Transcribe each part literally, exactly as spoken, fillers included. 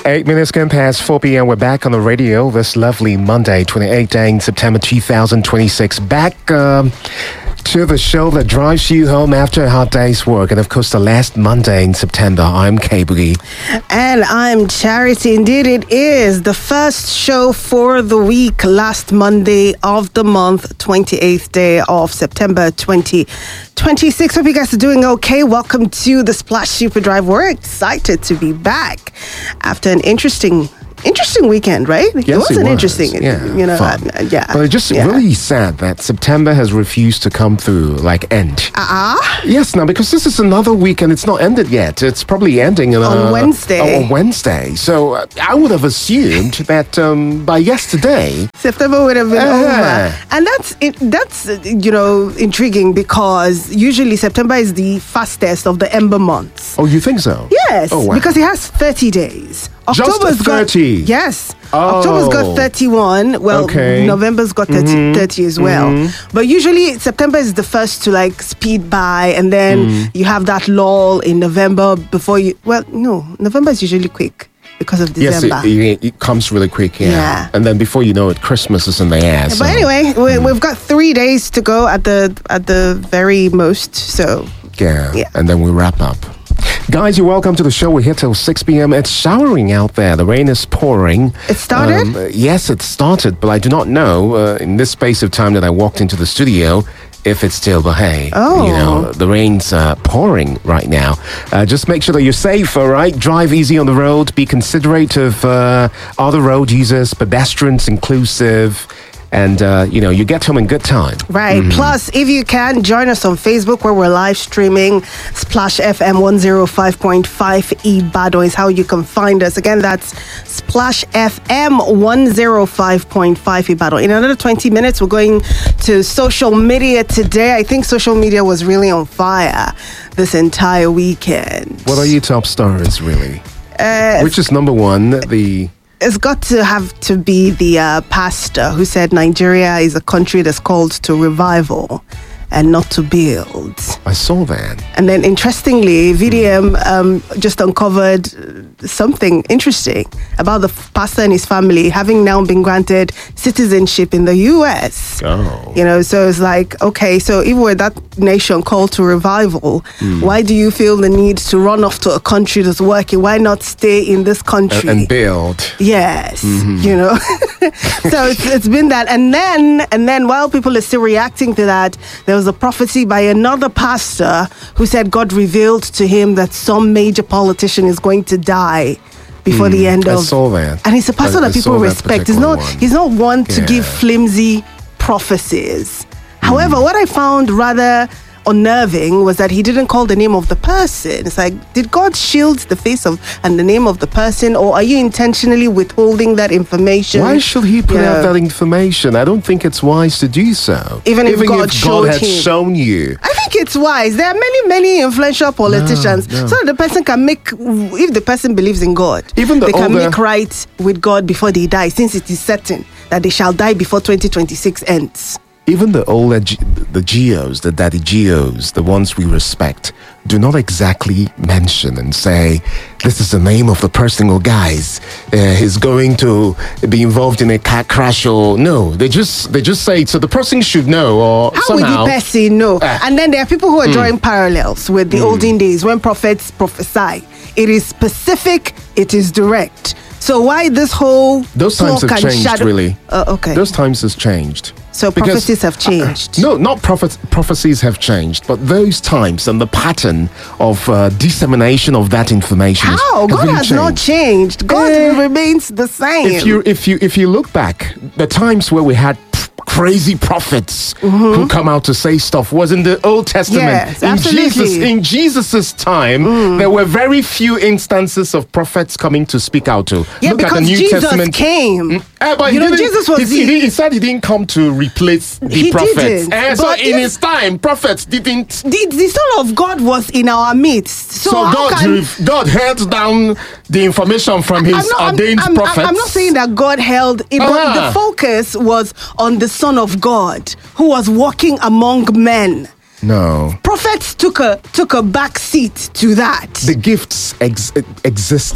Eight minutes gone past four p.m. We're back on the radio this lovely Monday, twenty-eighth day in September twenty twenty-six. Back um, to the show that drives you home after a hard day's work. And of course, the last Monday in September, I'm K Boogie. And I'm Charity. Indeed, it is the first show for the week, last Monday of the month, twenty-eighth day of September twenty twenty-six. Hope you guys are doing okay. Welcome to the Splash Super Drive. We're excited to be back after an interesting Interesting weekend, right? Yes, it was it an was. interesting, yeah, you know, fun. uh, yeah. But it's just yeah. really sad that September has refused to come through, like end. Ah, uh-uh. Yes, now because this is another week and it's not ended yet. It's probably ending in, uh, on Wednesday. Oh, on Wednesday. So uh, I would have assumed that um, by yesterday September would have been uh, over, and that's it, that's uh, you know intriguing because usually September is the fastest of the ember months. Oh, you think so? Yes, oh, wow. because it has thirty days. October's Just thirty? Got, yes. Oh. October's got thirty-one. Well, okay. November's got thirty, mm-hmm. thirty as well. Mm-hmm. But usually September is the first to like speed by, and then mm. you have that lull in November before you. Well, no, November is usually quick because of December. Yes, it, it, it comes really quick, yeah. yeah. And then before you know it, Christmas is in the air. Yeah, so. But anyway, we, mm. we've got three days to go at the at the very most. So yeah, yeah. and then we wrap up. Guys, you're welcome to the show. We're here till six p.m. It's showering out there. The rain is pouring. It started? Um, yes, it started, but I do not know uh, in this space of time that I walked into the studio if it's still behaved. Oh. You know, the rain's uh, pouring right now. Uh, just make sure that you're safe, all right? Drive easy on the road. Be considerate of uh, other road users, pedestrians inclusive. And, uh, you know, you get home in good time. Right. Mm-hmm. Plus, if you can, join us on Facebook where we're live streaming. Splash F M one oh five point five Ibadan is how you can find us. Again, that's Splash F M one oh five point five Ibadan. In another twenty minutes, we're going to social media today. I think social media was really on fire this entire weekend. What are your top stories, really? Uh, Which is number one? The... It's got to have to be the uh, pastor who said Nigeria is a country that's called to revival and not to build. I saw that. And then interestingly, V D M um, just uncovered something interesting about the pastor and his family having now been granted citizenship in the U S. Oh. You know, so it's like, okay, so if we're that nation called to revival, mm. why do you feel the need to run off to a country that's working? Why not stay in this country? And, and build. Yes, mm-hmm. you know. So it's, it's been that. And then, and then while people are still reacting to that, there was a prophecy by another pastor who said God revealed to him that some major politician is going to die before mm, the end of. I saw that. And he's a pastor I, that I people respect. He's not. One. He's not one to yeah. give flimsy prophecies. Mm. However, what I found rather unnerving was that he didn't call the name of the person. It's like, did God shield the face of and the name of the person, or are you intentionally withholding that information? Why should he put yeah. out that information? I don't think it's wise to do so. Even if Even God, if showed God had him. shown you. I think it's wise. There are many, many influential politicians. No, no. So the person can make, if the person believes in God, Even the they can older, make right with God before they die, since it is certain that they shall die before twenty twenty-six ends. Even the older, G- the Geos, the daddy Geos, the ones we respect, do not exactly mention and say, this is the name of the person, or guys, uh, he's going to be involved in a car crash, or no, they just they just say, so the person should know, or How somehow. would the person know? Uh, and then there are people who are mm. drawing parallels with the mm. olden days when prophets prophesy. It is specific, it is direct. So why this whole Those times have changed, shadow- really. Uh, okay. Those times has changed. So Because, prophecies have changed. Uh, no, not prophet, prophecies have changed, but those times and the pattern of uh, dissemination of that information is- How? has God really has changed. not changed. God Eh, remains the same. If you if you if you look back, the times where we had p- crazy prophets mm-hmm. who come out to say stuff was in the Old Testament. Yes, in absolutely. Jesus, in Jesus's time, mm. there were very few instances of prophets coming to speak out to. yeah, look because at the New Jesus Testament. came. Mm. Eh, but you he know, didn't- Jesus was he, the- he, he said he didn't come to replace the He prophets. didn't, Eh, so but in if- his time, prophets didn't. The, the Son of God was in our midst. So, So, how God, can, rev- God held down the information from his I'm not, I'm- ordained I'm, I'm, prophets. I'm not saying that God held it, Ah. but the focus was on the Son of God who was walking among men. No. Prophets took a took a back seat to that. The gifts ex- existed.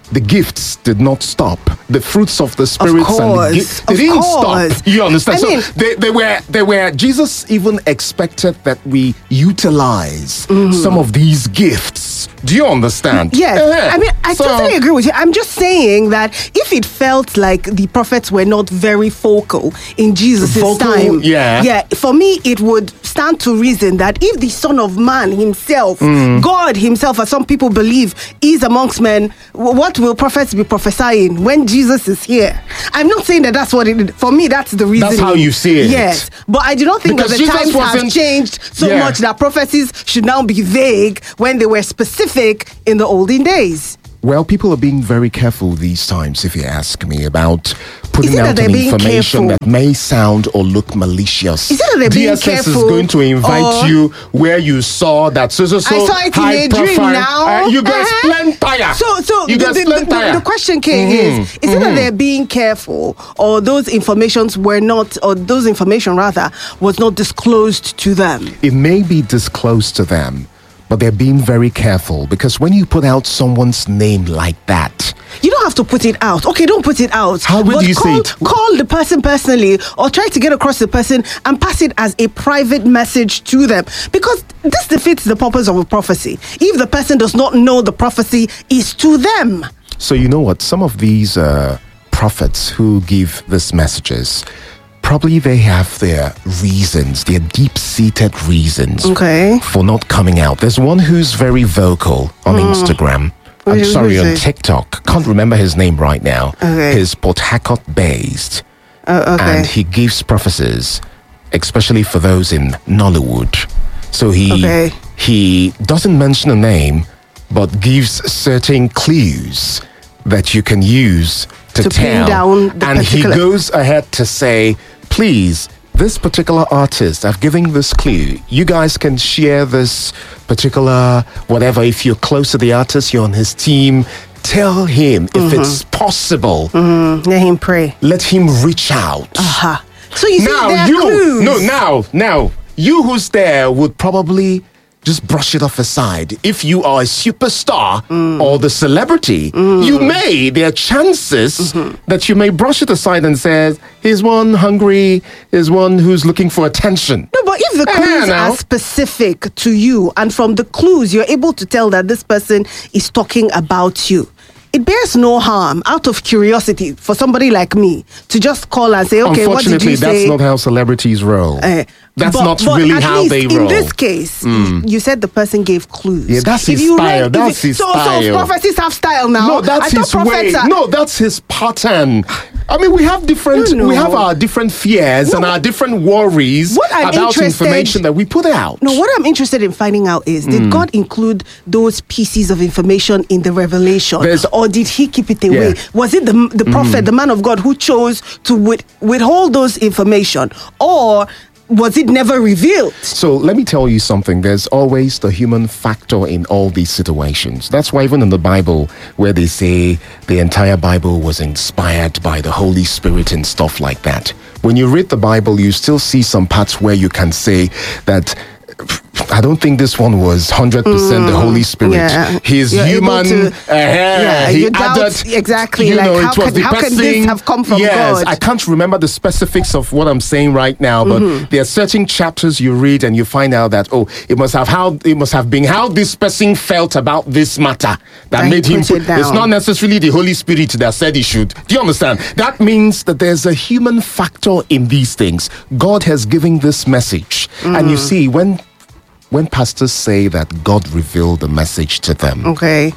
the gifts did not stop. The fruits of the spirits course, and the gifts, they of didn't course. stop. You understand? I so mean- they, they were they were Jesus even expected that we utilize some of these gifts. Do you understand? Yes. Uh-huh. I mean, I So- totally agree with you. I'm just saying that if it felt like the prophets were not very focal in Jesus' Vocal, time, yeah. yeah, for me, it would stand to reason that if the Son of Man himself, Mm. God himself, as some people believe, is amongst men, w- what will prophets be prophesying when Jesus is here? I'm not saying that that's what it is. For me, that's the reason. That's how you see it. Yes. But I do not think Because that the Jesus times have wasn't- changed so Yeah. much that prophecies should now be vague when they were specific in the olden days. Well, people are being very careful these times, if you ask me, about putting Is it that out they're an being information careful? that may sound or look malicious. Is it that they're being D S S careful is going to invite or- you where you saw that so so so I saw it in high a dream profile. now. Uh, you go Uh-huh. explain tire. So, so you the, go the, explain the, tire. the question, King, Mhm, is: Is it that they're being careful, or those informations were not, or those information rather was not disclosed to them? It may be disclosed to them, but they're being very careful because when you put out someone's name like that, You don't have to put it out. Okay, don't put it out. How would but you say call, it? Call the person personally, or try to get across the person and pass it as a private message to them, because this defeats the purpose of a prophecy. If the person does not know the prophecy is to them. so you know what? Some of these uh, prophets who give these messages, probably they have their reasons, their deep-seated reasons Okay. for not coming out. There's one who's very vocal on Instagram. I'm Who- who sorry, is on it? TikTok. Can't remember his name right now. Okay. He's Port Harcourt based. Uh, okay. And he gives prophecies, especially for those in Nollywood. So he Okay. he doesn't mention a name, but gives certain clues that you can use to, To pin tell. down the and particular- he goes ahead to say, please, this particular artist, I've given this clue. You guys can share this particular whatever. If you're close to the artist, you're on his team, tell him if it's possible. Mm, let him pray. Let him reach out. Aha. So you see, there Now are you clues. no now now you who's there would probably just brush it off aside. If you are a superstar or the celebrity, you may there are chances that you may brush it aside and say, "Here's one hungry. Here's one who's looking for attention." No, but if the Eh, clues now. are specific to you, and from the clues you're able to tell that this person is talking about you, it bears no harm, out of curiosity, for somebody like me to just call and say, okay, what did Unfortunately, you that's say? not how celebrities roll. Eh, that's but- not but really at how least they in roll. this case, you said the person gave clues. Yeah, that's If his you style, if that's you- his so, style. So prophecies have style now. No, that's I thought his way. prophets are- No, that's his pattern. I mean, we have different, No, we no. have our different fears and our different worries What I'm about interested- information that we put out. No, what I'm interested in finding out is, did Hmm. God include those pieces of information in the revelation, There's- or did He keep it away? Yeah. Was it the the prophet, the man of God, who chose to with, withhold those information, or was it never revealed? So let me tell you something. There's always the human factor in all these situations. That's why even in the Bible, where they say the entire Bible was inspired by the Holy Spirit and stuff like that, when you read the Bible, you still see some parts where you can say that I don't think this one was one hundred percent the Holy Spirit. yeah. He's You're able human. to- uh, yeah, he you doubt added, exactly, you like, know, how it was can- the how can this person- have come from yes, God? I can't remember the specifics of what I'm saying right now, but Mm-hmm. there are certain chapters you read and you find out that, oh, it must have how it must have been how this person felt about this matter that That he made him put it put, it's down. not necessarily the Holy Spirit that said he should. Do you understand? That means that there's a human factor in these things. God has given this message. And you Mm. see, when when pastors say that God revealed the message to them, Okay.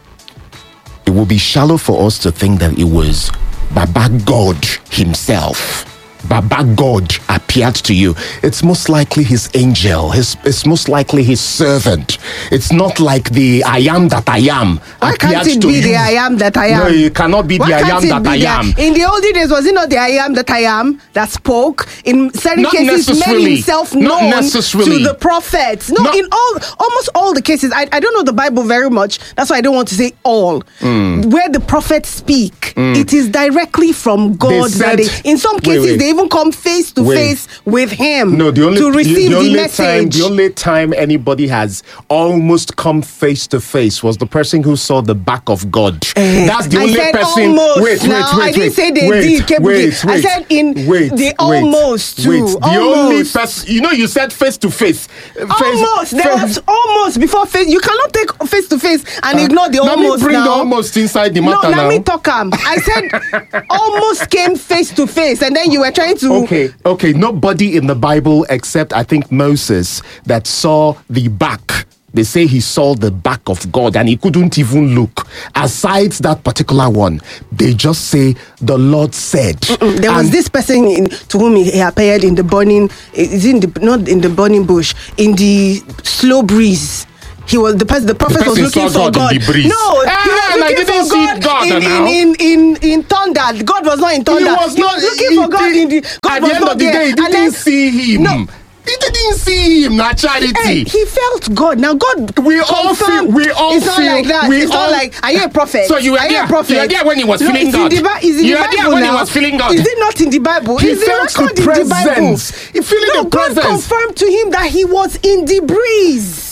it will be shallow for us to think that it was Baba God himself. Baba God appeared to you. It's most likely his angel. His, it's most likely his servant. It's not like the I am that I am Why appeared can't it to be you. the I am that I am? No, it cannot be Why the I can't am it that be I the- am. In the olden days, was it not the I am that I am that spoke? In certain Not cases, made necessarily. himself Not known necessarily. to the prophets. No, Not- in all, almost all the cases, I, I don't know the Bible very much. That's why I don't want to say all. Hmm. Where the prophets speak, it is directly from God. said- that they- in some wait, cases, wait. they even come face to Wait. face with him No, the only to receive the, the, only message. time the only time anybody has almost come face to face was the person who saw the back of God. Eh, That's the I only said person. almost. Wait, wait, Now, wait, I didn't wait, say they wait, did, Kebuke. wait, I wait, said in wait, the wait, almost too. Wait, the only Almost. person. You know, you said face to face. Almost. There was almost before face. You cannot take face to face and ignore the Let me almost bring now. the almost inside the No, matter let now. me talk. Um, I said almost came face to face, and then you were trying to. Okay, okay. Nobody in the Bible except I think Moses that saw the back. They say he saw the back of God and he couldn't even look. Aside that particular one, they just say the Lord said. Mm, There was And- this person in, to whom he appeared in the burning, is in the not in the burning bush, in the slow breeze. He was the person. The prophet person was looking saw for God God. in the breeze. No, he Ah, was and I looking didn't for see God, God in, now. in, in in in thunder. God was not in thunder. He was not looking he for God did- in the. God At was the end not of the there. day, he And didn't then- see him. No. He didn't see him. Not charity. Eh, he felt God. Now God, We all confirmed. feel- we all It's not feel- like that. we It's all- not like, are you a prophet? So you were are you there- a prophet? you were there when he was no, feeling it's God. In the, Bi- it's in You the were there Bible when he now. was feeling God. Is it not in the Bible? He Is the felt record the in the Bible? presence. He feeling no, the God presence. confirmed to him that he was in the breeze.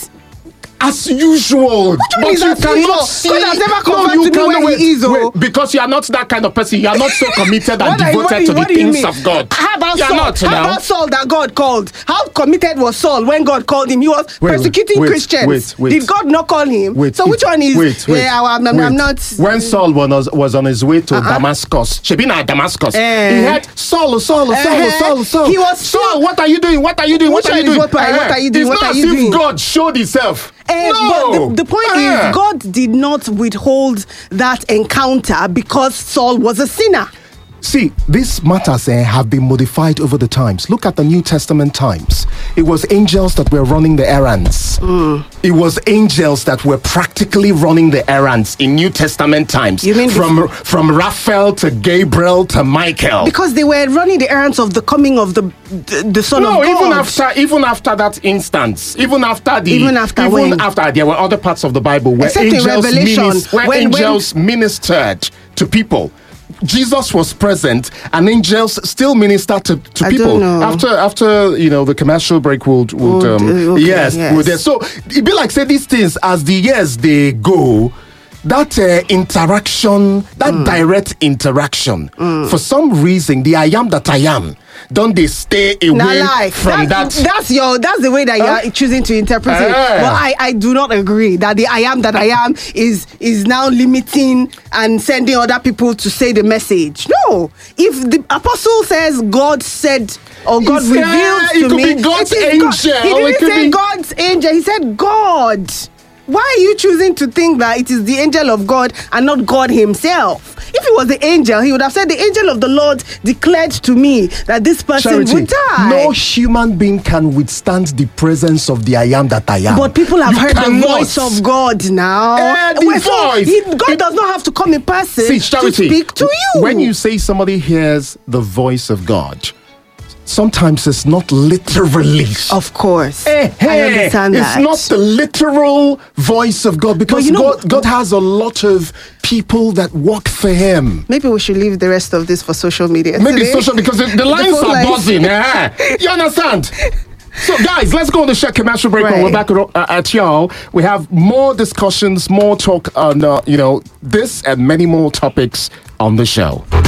As usual, one but is you as cannot usual? see. God has never no, confirmed you to me cannot where wait, he is, oh. wait, because you are not that kind of person. You are not so committed and What are you- devoted what do you- to the what do you things mean? of God. How about you are Saul? not How now. about Saul that God called? How committed was Saul when God called him? He was Wait, wait, persecuting wait, Christians. wait, wait. Did God not call him? Wait, so it- which one is? Wait, wait, yeah, I'm, I'm, wait. I'm not. When Saul was, was on his way to Damascus, Shebina Damascus, Eh. he had Saul, Saul, Saul, Eh. Saul, Saul. He was Saul. still- What are you doing? What are you doing? Which What are one you is doing? what are- what are you doing? It's What not are you as if doing? God showed himself. Eh, no. But the, the point Eh. is, God did not withhold that encounter because Saul was a sinner. See, these matters eh, have been modified over the times. Look at the New Testament times. It was angels that were running the errands. It was angels that were practically running the errands in New Testament times. You mean from from Raphael to Gabriel to Michael? Because they were running the errands of the coming of the the, the Son No, of God. even after even after that instance, even after the Even after even when? after there were other parts of the Bible where Except in angels Revelation, minis- where when- when- angels ministered to people. Jesus was present, and angels still minister to, to I people. don't know. After after you know the commercial break would would Would, um, uh, okay, yes, yes. would there. So it be like say these things as the years they go. That uh, interaction, that Mm. direct interaction, for some reason, the I am that I am, don't they stay Nah, away lie. from that's, that? That's your. That's the way that you Huh? are choosing to interpret it. Ah. But I, I do not agree that the I am that I am is is now limiting and sending other people to say the message. No, if the apostle says God said or He God said revealed it to could me, be God's it is God. angel, He it didn't could say be- God's angel. He said God. Why are you choosing to think that it is the angel of God and not God himself? If it was the angel, he would have said, the angel of the Lord declared to me that this person Charity, would die. no human being can withstand the presence of the I am that I am. But people have You heard cannot. the voice of God now. Eh, the Well, so voice. he- God It- does not have to come in person See, to Charity, speak to you. when you say somebody hears the voice of God, sometimes it's not literally. Of course. Eh, I eh, understand it's that. not the literal voice of God because you know- God, God has a lot of people that work for Him. Maybe we should leave the rest of this for social media. Maybe today. social because the, the lines phone are lines. buzzing. eh? You understand? So, guys, let's go on the short commercial break. When Right. we're back uh, at y'all, we have more discussions, more talk on, uh, you know, this and many more topics on the show.